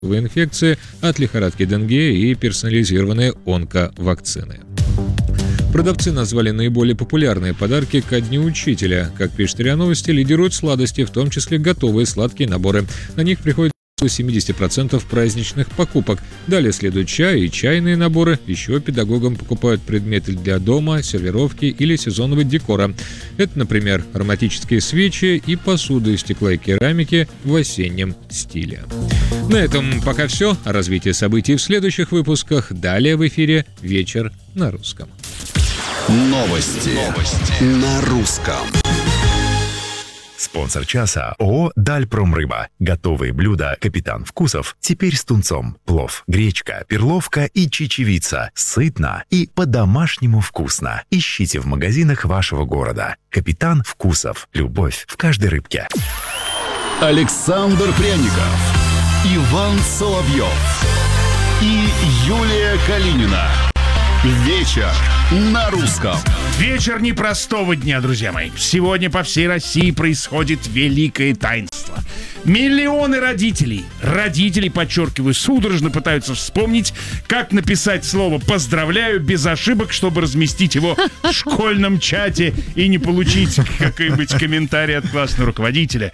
инфекции от лихорадки Денге и персонализированные онковакцины. Продавцы назвали наиболее популярные подарки ко Дню Учителя. Как пишет РИА Новости, лидируют сладости, в том числе готовые сладкие наборы. На них приходит 70% праздничных покупок. Далее следует чай и чайные наборы. Еще педагогам покупают предметы для дома, сервировки или сезонного декора. Это, например, ароматические свечи и посуда из стекла и керамики в осеннем стиле. На этом пока все. О развитии событий в следующих выпусках. Далее в эфире «Вечер на русском». Новости на русском. Спонсор часа ООО «Дальпромрыба». Готовые блюда «Капитан Вкусов» теперь с тунцом. Плов, гречка, перловка и чечевица. Сытно и по-домашнему вкусно. Ищите в магазинах вашего города. «Капитан Вкусов». Любовь в каждой рыбке. Александр Пряников, Иван Соловьев и Юлия Калинина. Вечер на русском. Вечер непростого дня, друзья мои. Сегодня по всей России происходит великое таинство. Миллионы родителей, подчеркиваю, судорожно пытаются вспомнить, как написать слово «поздравляю» без ошибок, чтобы разместить его в школьном чате и не получить какой-нибудь комментарий от классного руководителя.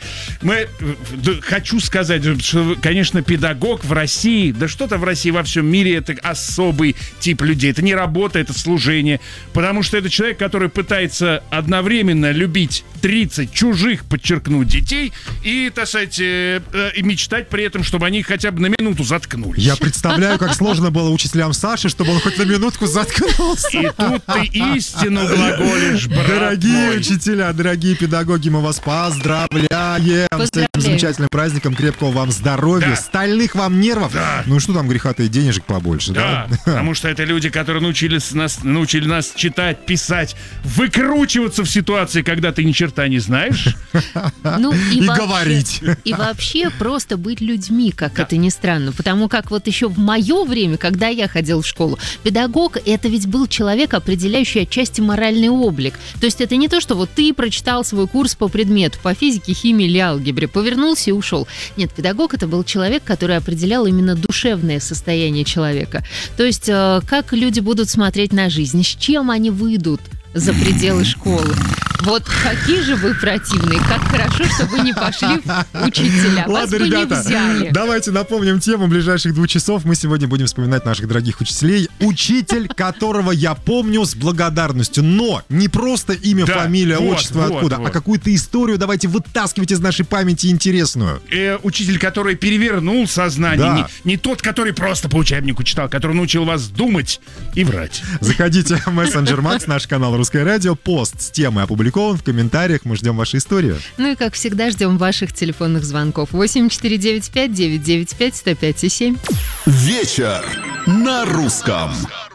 Хочу сказать, что, конечно, педагог в России, да что-то в России, во всем мире, это особый тип людей. Это не работа, это служение. Потому что это человек, который пытается одновременно любить 30 чужих, подчеркну, детей и, так сказать, и мечтать при этом, чтобы они хотя бы на минуту заткнулись. Я представляю, как сложно было учителям Саши, чтобы он хоть на минутку заткнулся. И тут ты истину глаголишь, брат Дорогие мой. учителя, дорогие педагоги, мы вас поздравляем с этим замечательным праздником. Крепкого вам здоровья, Да. стальных вам нервов. Да. Ну и что там греха-то, и денежек побольше, Да, потому что это люди, которые научили нас читать, писать, выкручиваться в ситуации, когда ты ни черта не знаешь. Ну, И вообще, говорить. И вообще просто быть людьми, как это ни странно. Потому как вот еще в мое время, когда я ходила в школу, педагог — это ведь был человек, определяющий отчасти моральный облик. То есть это не то, что вот ты прочитал свой курс по предмету, по физике, химии или алгебре, повернулся и ушел. Нет, педагог — это был человек, который определял именно душевное состояние человека. То есть как люди будут смотреть на жизнь, с чем они выйдут за пределы школы. Вот какие же вы противные. Как хорошо, что вы не пошли в учителя. Вас Ладно, бы ребята, не взяли. давайте напомним тему ближайших 2 часов. Мы сегодня будем вспоминать наших дорогих учителей. Учитель, которого я помню с благодарностью. Но не просто имя, Да, фамилия, вот, отчество, вот, откуда, вот. а какую-то историю давайте вытаскивать из нашей памяти интересную. Учитель, который перевернул сознание. Да. Не тот, который просто по учебнику читал, который научил вас думать и врать. Заходите в мессенджер Макс, наш канал «Русское радио». Пост с темой опубликован. В комментариях мы ждем вашу историю. Ну и, как всегда, ждем ваших телефонных звонков. 8495-995-105-7. Вечер на русском.